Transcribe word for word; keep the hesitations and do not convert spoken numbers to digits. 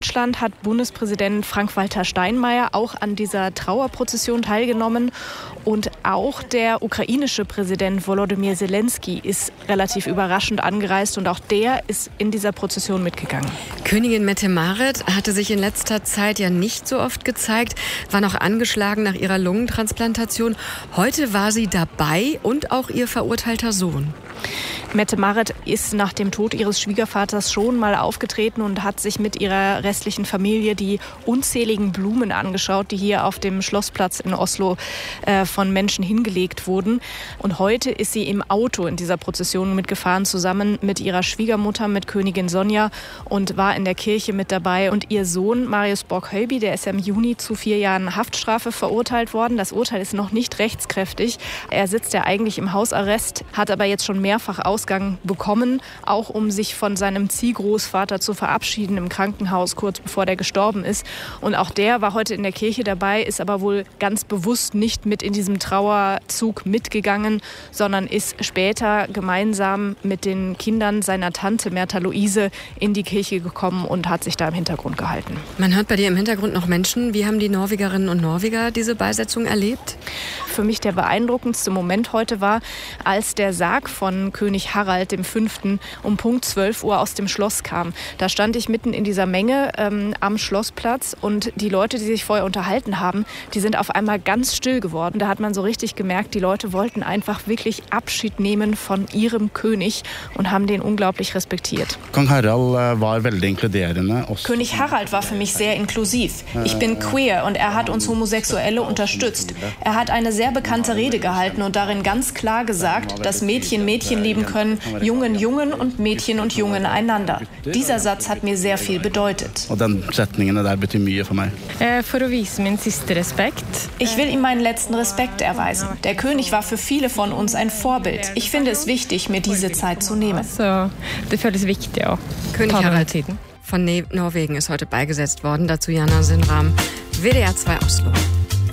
Deutschland hat Bundespräsident Frank-Walter Steinmeier auch an dieser Trauerprozession teilgenommen. Und auch der ukrainische Präsident Volodymyr Zelensky ist relativ überraschend angereist und auch der ist in dieser Prozession mitgegangen. Königin Mette-Marit hatte sich in letzter Zeit ja nicht so oft gezeigt, war noch angeschlagen nach ihrer Lungentransplantation. Heute war sie dabei und auch ihr verurteilter Sohn. Mette-Marit ist nach dem Tod ihres Schwiegervaters schon mal aufgetreten und hat sich mit ihrer restlichen Familie die unzähligen Blumen angeschaut, die hier auf dem Schlossplatz in Oslo äh, von Menschen hingelegt wurden. Und heute ist sie im Auto in dieser Prozession mitgefahren, zusammen mit ihrer Schwiegermutter, mit Königin Sonja, und war in der Kirche mit dabei. Und ihr Sohn Marius Borg-Höyby, der ist ja im Juni zu vier Jahren Haftstrafe verurteilt worden. Das Urteil ist noch nicht rechtskräftig. Er sitzt ja eigentlich im Hausarrest, hat aber jetzt schon mehrfach Ausgang bekommen, auch um sich von seinem Ziehgroßvater zu verabschieden im Krankenhaus, kurz bevor der gestorben ist. Und auch der war heute in der Kirche dabei, ist aber wohl ganz bewusst nicht mit in diesem Trauerzug mitgegangen, sondern ist später gemeinsam mit den Kindern seiner Tante Märtha Luise in die Kirche gekommen und hat sich da im Hintergrund gehalten. Man hört bei dir im Hintergrund noch Menschen. Wie haben die Norwegerinnen und Norweger diese Beisetzung erlebt? Für mich der beeindruckendste Moment heute war, als der Sarg von König Harald dem Fünften um Punkt zwölf Uhr aus dem Schloss kam. Da stand ich mitten in dieser Menge ähm, am Schlossplatz und die Leute, die sich vorher unterhalten haben, die sind auf einmal ganz still geworden. Da hat man so richtig gemerkt, die Leute wollten einfach wirklich Abschied nehmen von ihrem König und haben den unglaublich respektiert. Kong Harald war veldig inkluderende. König Harald war für mich sehr inklusiv. Ich bin queer und er hat uns Homosexuelle unterstützt. Er hat eine sehr bekannte Rede gehalten und darin ganz klar gesagt, dass Mädchen Mädchen lieben können, Jungen Jungen und Mädchen und Jungen einander. Dieser Satz hat mir sehr viel bedeutet. Und den setningene der betyr mye for meg. For å vise min siste respekt. Ich will ihm meinen letzten Respekt erweisen. Der König war für viele von uns ein Vorbild. Ich finde es wichtig, mir diese Zeit zu nehmen. Så det føles viktig å König ta den Harald tiden. von Norwegen ist heute beigesetzt worden. Dazu Jana Sindram, W D R zwei Oslo.